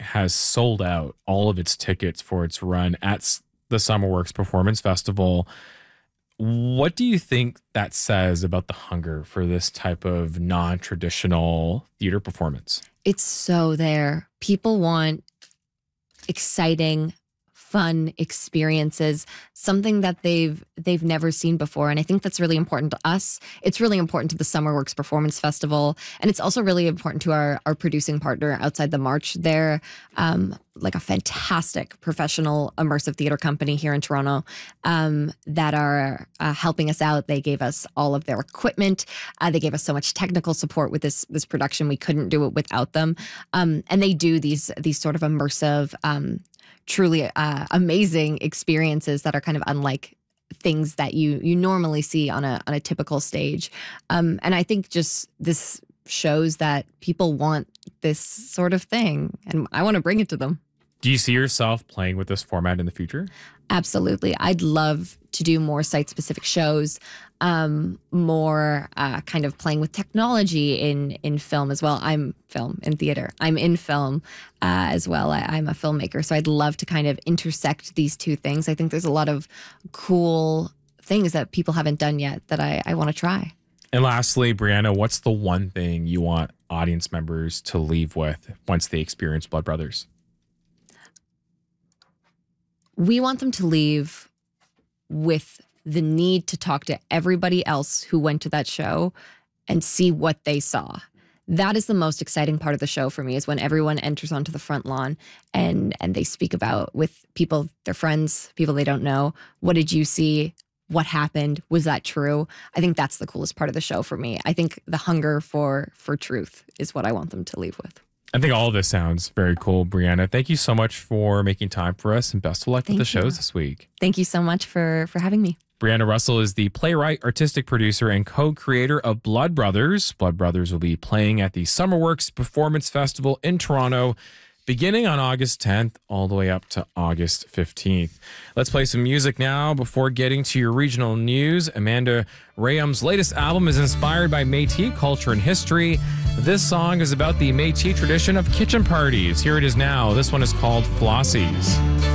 has sold out all of its tickets for its run at the SummerWorks Performance Festival. What do you think that says about the hunger for this type of non-traditional theater performance? It's so there. People want exciting, fun experiences, something that they've never seen before. And I think that's really important to us. It's really important to the SummerWorks Performance Festival. And it's also really important to our producing partner Outside the March. They're like a fantastic professional immersive theater company here in Toronto that are helping us out. They gave us all of their equipment. They gave us so much technical support with this production. We couldn't do it without them. And they do these sort of immersive truly amazing experiences that are kind of unlike things that you normally see on a typical stage. And I think just this shows that people want this sort of thing, and I want to bring it to them. Do you see yourself playing with this format in the future? Absolutely. I'd love to do more site-specific shows, more kind of playing with technology in film as well. I'm film in theater. I'm in film as well. I'm a filmmaker, so I'd love to kind of intersect these two things. I think there's a lot of cool things that people haven't done yet that I want to try. And lastly, Brianna, what's the one thing you want audience members to leave with once they experience Blood Brothers? We want them to leave with the need to talk to everybody else who went to that show and see what they saw. That is the most exciting part of the show for me, is when everyone enters onto the front lawn and they speak about with people, their friends, people they don't know. What did you see? What happened? Was that true? I think that's the coolest part of the show for me. I think the hunger for truth is what I want them to leave with. I think all of this sounds very cool, Brianna. Thank you so much for making time for us, and best of luck with the shows this week. Thank you so much for having me. Brianna Russell is the playwright, artistic producer, and co-creator of Blood Brothers. Blood Brothers will be playing at the SummerWorks Performance Festival in Toronto, beginning on August 10th all the way up to August 15th. Let's play some music now before getting to your regional news. Amanda Rayum's latest album is inspired by Métis culture and history. This song is about the Métis tradition of kitchen parties. Here it is now. This one is called Flossies.